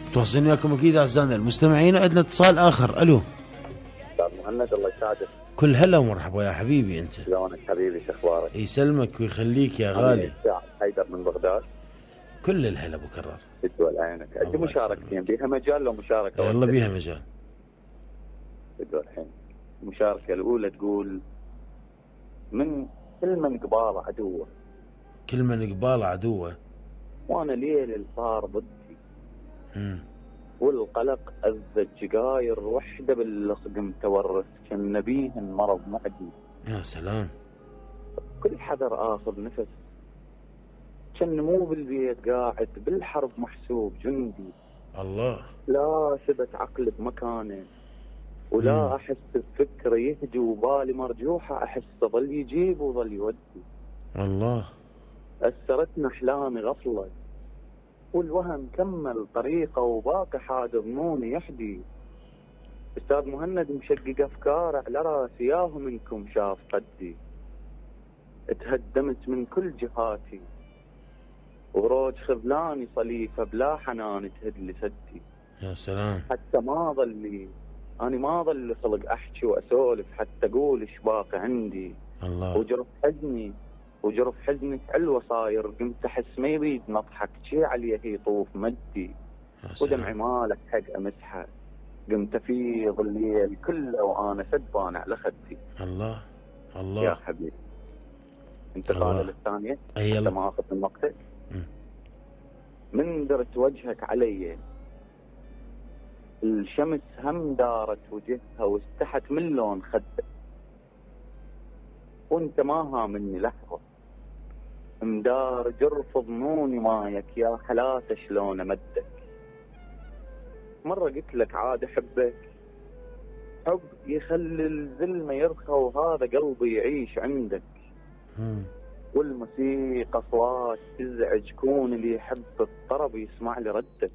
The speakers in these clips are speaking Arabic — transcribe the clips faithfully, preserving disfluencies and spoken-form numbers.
تواصلين وياكم اكيد اعزائنا المستمعين. عندنا اتصال اخر. الو استاذ مهند الله يسعدك. كل هلا ومرحبا يا حبيبي. انت شلونك حبيبي؟ شو اخبارك؟ يسلمك ويخليك يا غالي. حيدر من بغداد. كل الهلا ابو كرار. تدول عينك. عندي مشاركتين، بيها مجال لو مشاركه؟ يلا بيها مجال. تدول الحين المشاركه الاولى تقول: من كل من قباله عدوه، كل من قباله عدوه، وانا ليل صار ضدي، امم والقلق أذى الجقاير وحده باللصق متورث، كان نبيهن مرض معدي. يا سلام. كل حذر اخذ نفس، كان مو بالبيت قاعد بالحرب محسوب جندي. الله. لا ثبت عقل بمكانه، ولا مم. احس بفكر يهدي، وبالي مرجوحه احس ظل يجيب وظل يودي. الله. اثرتنا احلامي غفله، والوهم كمل طريقه، وباقي حاد ظنوني يحدي. استاذ مهند مشقق افكار على راسي، ياهو منكم شاف قدي. تهدمت من كل جهاتي، وروج خذلاني صليفه بلا حنان تهد لي سدي. يا سلام. حتى ما ظل لي أنا ما ظل خلق أحكي وأسولف، حتى أقول إيش باقي عندي. الله. وجرف حزني وجرف حزني علوة صاير، قمت أحس ما يريد نضحك، شي عليه يطوف مدي. ودمعي مالك حق أمسحه، قمت أفيض الليل كله وأنا سدبان على خدي. الله الله يا حبيبي. انتقال للثانية حتى ما أخذ من وقتك. من درت وجهك علي، الشمس هم دارت وجهها واستحت من لون خدك، وانت ما هامني لحظة، مدار جرف ظنوني مايك، يا حلاته شلون امدك. مرة قلت لك عاد احبك، حب يخلي الزلمة يرخى، وهذا قلبي يعيش عندك. مم. والموسيقى اصوات تزعج، كون اللي يحب الطرب يسمع لي ردك.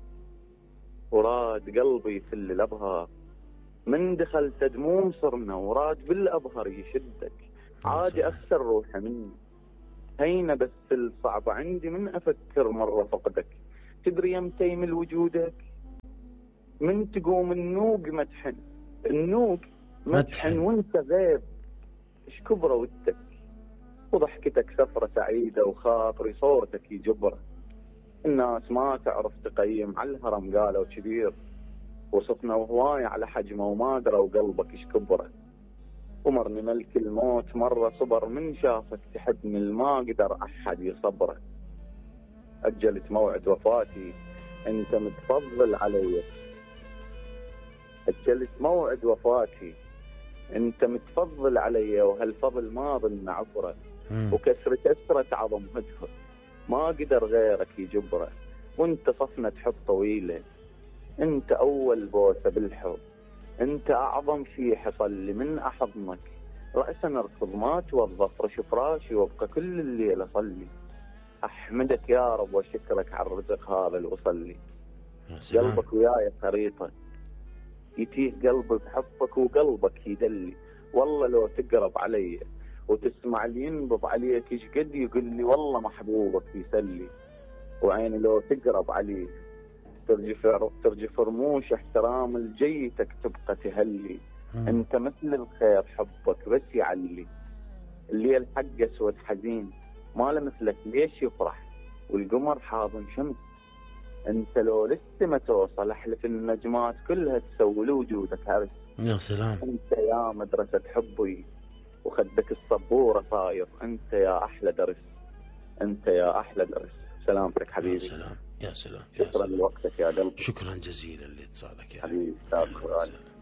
وراد قلبي في الابهار، من دخلت دموم صرنا، وراد بالابهر يشدك. عادي اخسر روحي مني، هينه بس الصعب عندي، من افكر مره فقدك. تدري يمتى يمل وجودك؟ من تقوم النوق مدحن، النوق مدحن وانت غيب، ايش كبره ودك. وضحكتك سفره سعيده، وخاطري صوتك يجبره. الناس ما تعرف تقيم، على الهرم قالوا كبير، وصفنا وهواي على حجمه، وما دروا قلبك ايش كبره. ومرني ملك الموت مرة صبر، من شافك تحبني ما قدر احد يصبره. اجلت موعد وفاتي انت متفضل علي، اجلت موعد وفاتي انت متفضل علي، وهالفضل ما ظن عبره. وكسر كسرة عظم هدفه، ما قدر غيرك يجبره. وانت صفنة حب طويلة، انت اول بوسة بالحب، انت اعظم شي حصل لي من احضنك. رأسا اركض ما توظف، رش فراشي وابقى كل الليل اصلي. احمدك يا رب وشكرك على الرزق هذا اللي وصل لي. قلبك وياي خريطة، يتيه قلبي بحبك، وقلبك يدلي. والله لو تقرب علي وتسمع لي ينبض عليك، ايش قد يقول لي والله محبوبك يسلي. وعيني لو تقرب عليك ترجف ترجف رموش احترام، لجيتك تبقى تهلي. مم. انت مثل الخير حبك بس يعلي. الليل حق اسود حزين، ما له مثلك ليش يفرح، والقمر حاضن شمس. انت لو لسه ما توصل احلف النجمات كلها تسوي لوجودك عرس. يا سلام. انت يا مدرسة حبي، وخدك الصبورة صاير. انت يا احلى درس، انت يا احلى درس. سلامتك حبيبي. يا سلام يا سلام. شكرا لوقتك يا قلبي. شكرا جزيلا لاتصالك يا حبيبي.